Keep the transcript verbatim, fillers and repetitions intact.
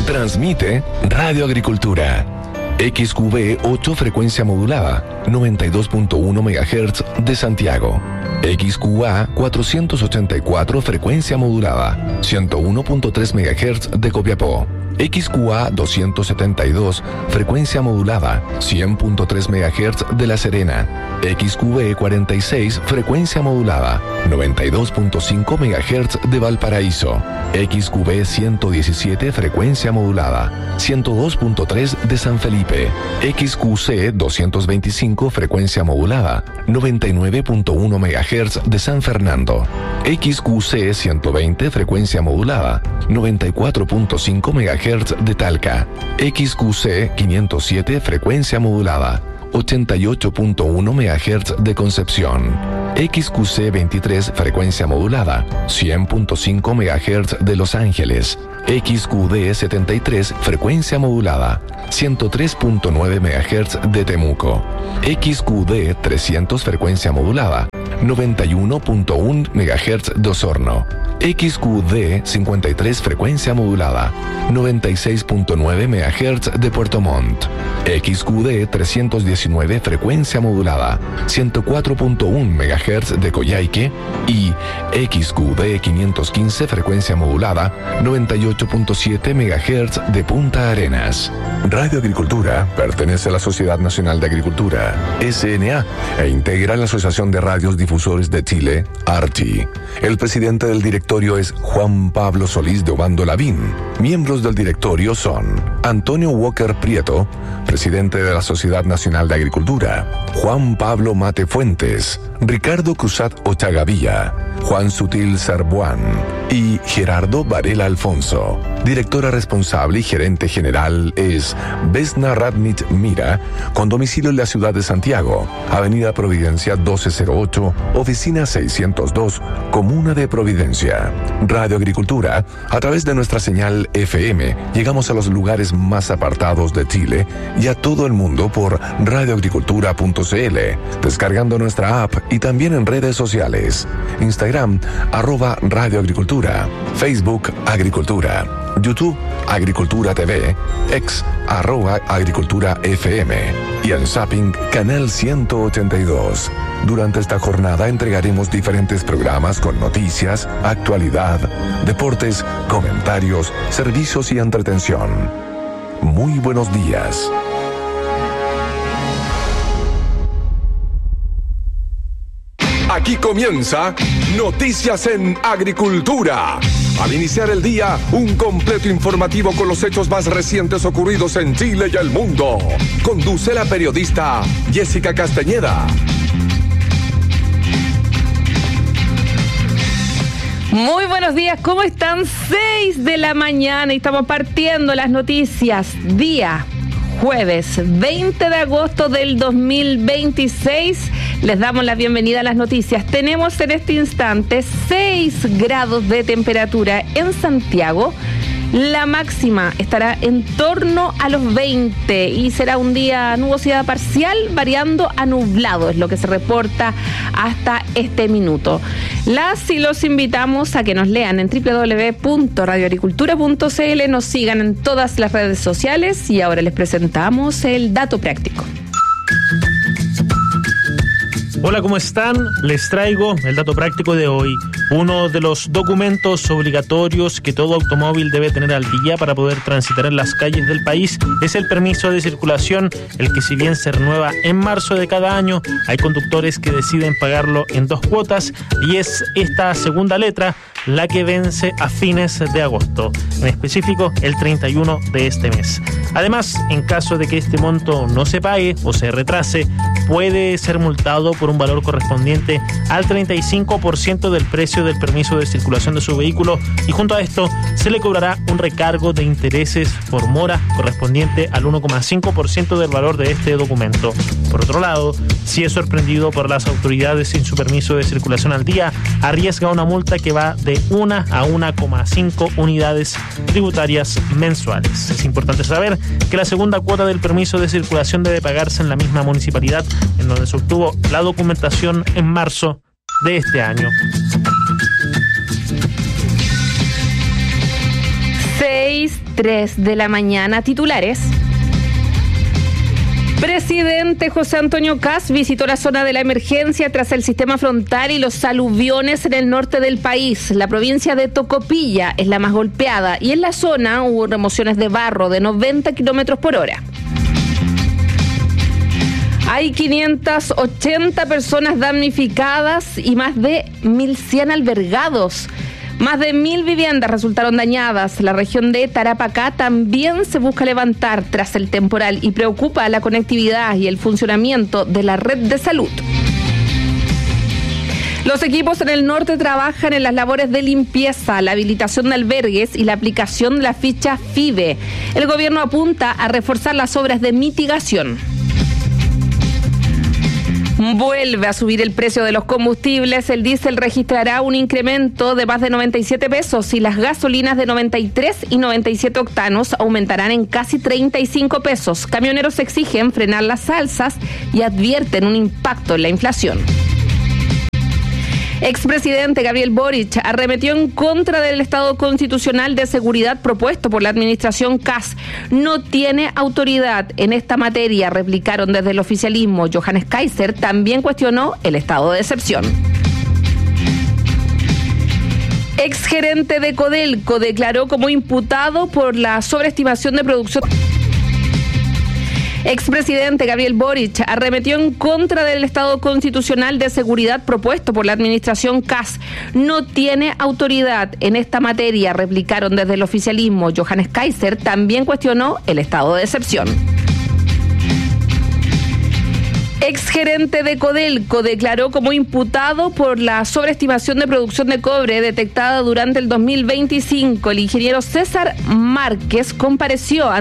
Transmite Radio Agricultura. X Q B ocho frecuencia modulada, noventa y dos punto uno megahertz de Santiago. X Q A cuatrocientos ochenta y cuatro frecuencia modulada, ciento uno punto tres megahertz de Copiapó. X Q A doscientos setenta y dos frecuencia modulada, cien punto tres megahertz de La Serena. X Q B cuarenta y seis frecuencia modulada, noventa y dos punto cinco megahertz de Valparaíso. X Q B ciento diecisiete frecuencia modulada, ciento dos punto tres de San Felipe. X Q C doscientos veinticinco frecuencia modulada, noventa y nueve punto uno megahertz de San Fernando. X Q C ciento veinte frecuencia modulada, noventa y cuatro punto cinco megahertz de Talca. X Q C quinientos siete frecuencia modulada, ochenta y ocho punto uno megahertz de Concepción. X Q C veintitrés frecuencia modulada, cien punto cinco megahertz de Los Ángeles. X Q D setenta y tres frecuencia modulada, ciento tres punto nueve megahertz de Temuco. X Q D trescientos frecuencia modulada, noventa y uno punto uno megahertz de Osorno. X Q D cincuenta y tres frecuencia modulada, noventa y seis punto nueve megahertz de Puerto Montt. X Q D trescientos diecinueve frecuencia modulada, ciento cuatro punto uno megahertz de Coyhaique. Y X Q D quinientos quince frecuencia modulada, noventa y ocho punto siete megahertz de Punta Arenas. Radio Agricultura pertenece a la Sociedad Nacional de Agricultura, S N A, e integra la Asociación de Radios Difusores de Chile, ARTI. El presidente del directorio es Juan Pablo Solís de Obando Lavín. Miembros del directorio son Antonio Walker Prieto, presidente de la Sociedad Nacional de Agricultura; Juan Pablo Mate Fuentes; Ricardo Cruzat Ochagavía; Juan Sutil Sarbuán y Gerardo Varela Alfonso. Directora responsable y gerente general es Vesna Radnich Mira, con domicilio en la ciudad de Santiago, Avenida Providencia doce cero ocho, oficina seiscientos dos, Comuna de Providencia. Radio Agricultura, a través de nuestra señal F M, llegamos a los lugares más apartados de Chile y a todo el mundo por radioagricultura punto c l, descargando nuestra app y también en redes sociales. Instagram, arroba Radio Agricultura; Facebook, Agricultura; YouTube, Agricultura T V; X, arroba Agricultura F M; y en Zapping, Canal ciento ochenta y dos. Durante esta jornada entregaremos diferentes programas con noticias, actualidad, deportes, comentarios, servicios y entretención. Muy buenos días. Aquí comienza Noticias en Agricultura. Al iniciar el día, un completo informativo con los hechos más recientes ocurridos en Chile y el mundo. Conduce la periodista Jessica Castañeda. Muy buenos días, ¿cómo están? seis de la mañana y estamos partiendo las noticias. Día jueves veinte de agosto del dos mil veintiséis. Les damos la bienvenida a las noticias. Tenemos en este instante seis grados de temperatura en Santiago. La máxima estará en torno a los veinte y será un día nubosidad parcial variando a nublado, es lo que se reporta hasta este minuto. Las y los invitamos a que nos lean en doble u doble u doble u punto radio agricultura punto c l, nos sigan en todas las redes sociales y ahora les presentamos el dato práctico. Hola, ¿cómo están? Les traigo el dato práctico de hoy. Uno de los documentos obligatorios que todo automóvil debe tener al día para poder transitar en las calles del país es el permiso de circulación, el que si bien se renueva en marzo de cada año, hay conductores que deciden pagarlo en dos cuotas y es esta segunda letra la que vence a fines de agosto, en específico el treinta y uno de este mes. Además, en caso de que este monto no se pague o se retrase, puede ser multado por un valor correspondiente al treinta y cinco por ciento del precio del permiso de circulación de su vehículo y junto a esto se le cobrará un recargo de intereses por mora correspondiente al uno coma cinco por ciento del valor de este documento. Por otro lado, si es sorprendido por las autoridades sin su permiso de circulación al día, arriesga una multa que va de una a una coma cinco unidades tributarias mensuales. Es importante saber que la segunda cuota del permiso de circulación debe pagarse en la misma municipalidad en donde se obtuvo la documentación en marzo de este año. seis tres de la mañana. Titulares. Presidente José Antonio Kast visitó la zona de la emergencia tras el sistema frontal y los aluviones en el norte del país. La provincia de Tocopilla es la más golpeada y en la zona hubo remociones de barro de noventa kilómetros por hora. Hay quinientas ochenta personas damnificadas y más de mil cien albergados. Más de mil viviendas resultaron dañadas. La región de Tarapacá también se busca levantar tras el temporal y preocupa la conectividad y el funcionamiento de la red de salud. Los equipos en el norte trabajan en las labores de limpieza, la habilitación de albergues y la aplicación de la ficha FIBE. El gobierno apunta a reforzar las obras de mitigación. Vuelve a subir el precio de los combustibles. El diésel registrará un incremento de más de noventa y siete pesos y las gasolinas de noventa y tres y noventa y siete octanos aumentarán en casi treinta y cinco pesos. Camioneros exigen frenar las alzas y advierten un impacto en la inflación. Expresidente Gabriel Boric arremetió en contra del Estado constitucional de seguridad propuesto por la administración Kast. No tiene autoridad en esta materia, replicaron desde el oficialismo. Johannes Kaiser también cuestionó el estado de excepción. Exgerente de Codelco declaró como imputado por la sobreestimación de producción. Expresidente Gabriel Boric arremetió en contra del Estado constitucional de seguridad propuesto por la administración Kast. No tiene autoridad en esta materia, replicaron desde el oficialismo. Johannes Kaiser también cuestionó el estado de excepción. Exgerente de Codelco declaró como imputado por la sobreestimación de producción de cobre detectada durante el dos mil veinticinco. El ingeniero César Márquez compareció ante